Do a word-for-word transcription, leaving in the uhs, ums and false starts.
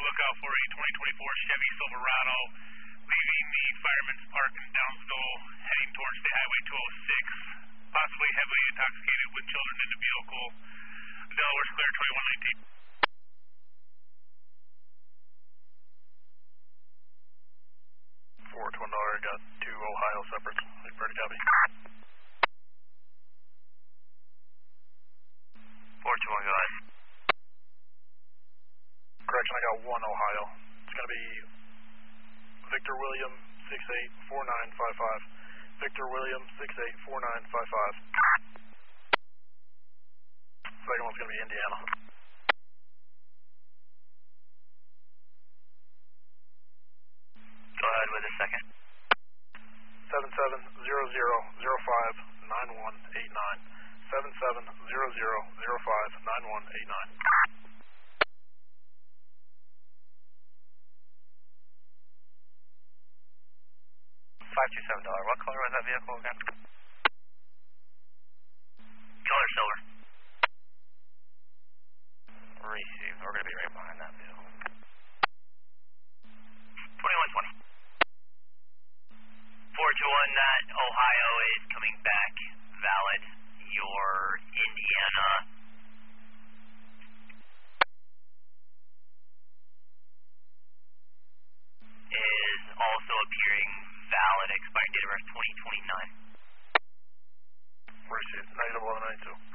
lookout for a twenty twenty-four Chevy Silverado leaving the Fireman's Park in Downsville, heading towards State Highway two oh six, possibly heavily intoxicated with children in the vehicle. Delaware's clear, twenty-one nineteen. four Twin Dollar, got two Ohio separates. Pretty copy. four two one, go ahead. Correction, I got one Ohio. It's going to be Victor William six eight four nine five five. Victor William six eight four nine five five. Second one's going to be Indiana. Go ahead with the second. seven seven zero zero zero five nine one eight nine. seven seven zero zero zero five nine one eight nine. five two seven dollar. What color was that vehicle again? Color silver. Received. We're going to be right behind that vehicle. twenty-one twenty. four two one, that Ohio is coming back valid. Your Indiana is also appearing valid, expired date of birth twenty twenty-nine. Received. Negative eleven ninety-two.